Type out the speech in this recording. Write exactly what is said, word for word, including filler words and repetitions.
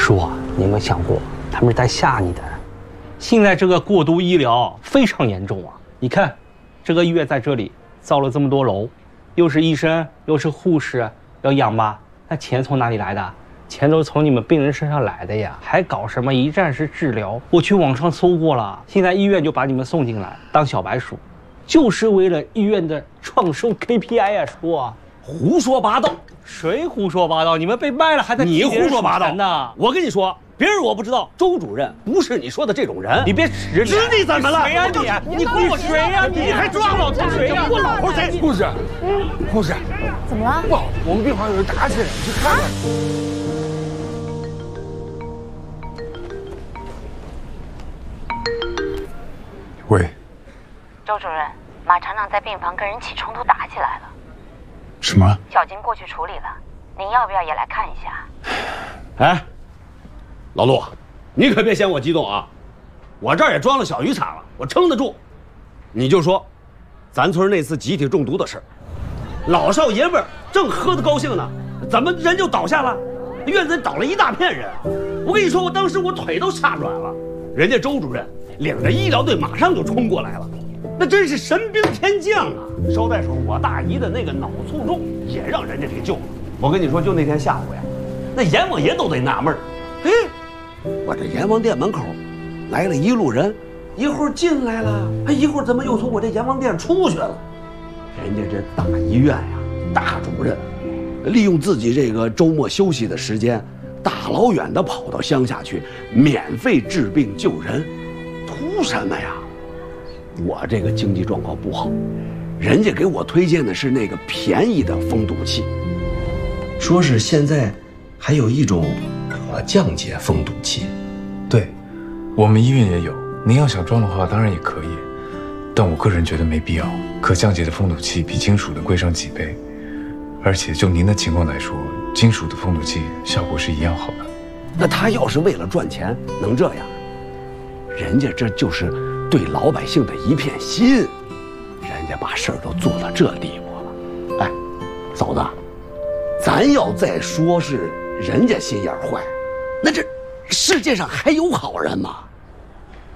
叔啊，你有没有想过，他们是在吓你的？现在这个过度医疗非常严重啊！你看，这个医院在这里造了这么多楼，又是医生又是护士要养吧，那钱从哪里来的？钱都是从你们病人身上来的呀！还搞什么一站式治疗？我去网上搜过了，现在医院就把你们送进来当小白鼠，就是为了医院的创收 K P I 啊！叔啊， 胡说八道！ 谁胡说八道？你们被卖了还在你胡说八道呢？ 我跟你说，别人我不知道，周主任不是你说的这种人。 你别指指你怎么了？ 谁呀你？你管我谁呀你？ 你还抓老头谁呀？我老头谁？ 护士，护士， 怎么了？ 不好，我们病房有人打起来，你去看看。喂， 周主任，马厂长在病房跟人起冲突打起来了。 什么？ 小金过去处理了，您要不要也来看一下？ 哎，老陆，你可别嫌我激动啊！我这儿也装了小雨伞了，我撑得住。你就说，咱村那次集体中毒的事，老少爷们儿正喝得高兴呢，怎么人就倒下了？院子里倒了一大片人。我跟你说，我当时我腿都吓软了。人家周主任领着医疗队马上就冲过来了，那真是神兵天将啊！捎带手，我大姨的那个脑卒中也让人家给救了。我跟你说，就那天下午呀，那阎王爷都得纳闷儿，哎，我这阎王殿门口来了一路人，一会儿进来了，哎，一会儿怎么又从我这阎王殿出去了？人家这大医院呀，大主任利用自己这个周末休息的时间，大老远的跑到乡下去，免费治病救人，图什么呀？我这个经济状况不好，人家给我推荐的是那个便宜的封堵器，说是现在还有一种可降解封堵器。 对，我们医院也有。您要想装的话，当然也可以，但我个人觉得没必要。可降解的封堵器比金属的贵上几倍，而且就您的情况来说，金属的封堵器效果是一样好的。 那他要是为了赚钱，能这样？人家这就是对老百姓的一片心，人家把事儿都做到这地步了。哎，嫂子，咱要再说是人家心眼坏，那这世界上还有好人吗？